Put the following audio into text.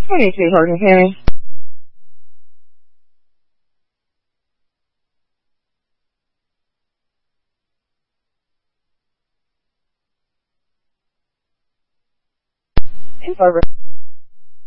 Hey, sweetheart, can you hear me? It's over.